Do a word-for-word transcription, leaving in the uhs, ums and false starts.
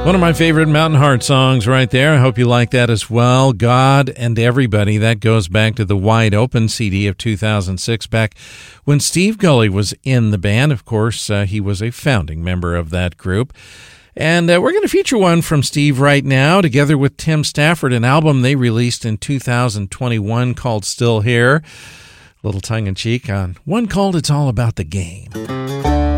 One of my favorite Mountain Heart songs right there. I hope you like that as well. God and Everybody. That goes back to the Wide Open C D of two thousand six, back when Steve Gulley was in the band. Of course, uh, he was a founding member of that group. And uh, we're going to feature one from Steve right now, together with Tim Stafford, an album they released in two thousand twenty-one called Still Here. A little tongue-in-cheek on one called It's All About the Game.